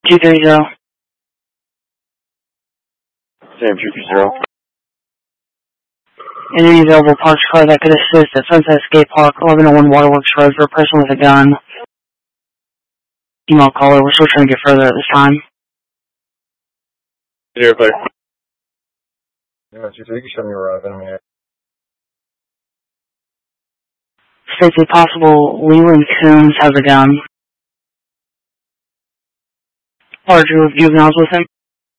230. Sam 230. Any available parks car that could assist at Sunset Skate Park, 1101 Waterworks Road for a person with a gun. Email caller, we're still trying to get further at this time. Here, player. Yeah, you can show me where I've been. States a possible Leland Coombs has a gun. Larger with juveniles with him.